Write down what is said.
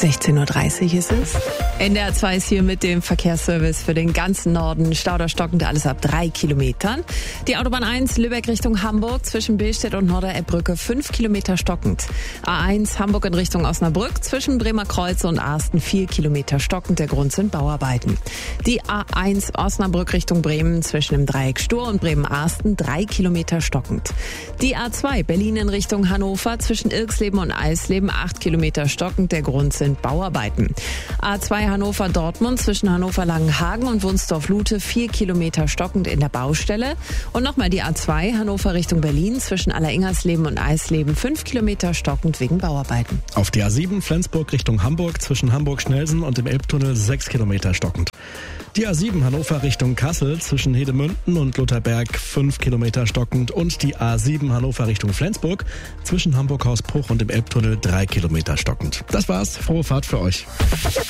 16.30 Uhr ist es. NDR 2 ist hier mit dem Verkehrsservice für den ganzen Norden. Stauder stockend, alles ab 3 Kilometern. Die Autobahn 1 Lübeck Richtung Hamburg zwischen Billstedt und Norderelbbrücke 5 Kilometer stockend. A1 Hamburg in Richtung Osnabrück zwischen Bremer Kreuz und Arsten 4 Kilometer stockend. Der Grund sind Bauarbeiten. Die A1 Osnabrück Richtung Bremen zwischen dem Dreieck Stur und Bremen-Arsten 3 Kilometer stockend. Die A2 Berlin in Richtung Hannover zwischen Irxleben und Eisleben 8 Kilometer stockend. Der Grund sind Bauarbeiten. A2 Hannover-Dortmund zwischen Hannover-Langenhagen und Wunsdorf-Lute 4 Kilometer stockend in der Baustelle. Und nochmal die A2 Hannover Richtung Berlin zwischen Alleringhersleben und Eisleben 5 Kilometer stockend wegen Bauarbeiten. Auf der A7 Flensburg Richtung Hamburg zwischen Hamburg-Schnelsen und dem Elbtunnel 6 Kilometer stockend. Die A7 Hannover Richtung Kassel zwischen Hedemünden und Lutherberg 5 Kilometer stockend und die A7 Hannover Richtung Flensburg zwischen Hamburg-Hausbruch und dem Elbtunnel 3 Kilometer stockend. Das war's. Frohe Fahrt für euch.